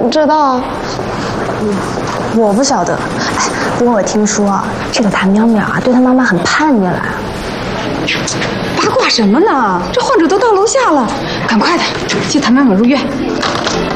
么知道？ 我不晓得。哎，不过我听说这个谭淼淼啊，对她妈妈很叛逆了。 八卦什么呢？这患者都到楼下了，赶快的，接谭淼淼入院。